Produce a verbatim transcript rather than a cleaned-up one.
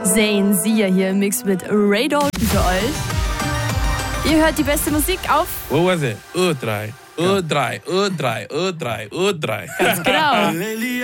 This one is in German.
Zayn Sia hier im Mix mit Radon für euch. Ihr hört die beste Musik auf. What was it? U drei, U drei, U drei, U drei, U drei. Ganz genau.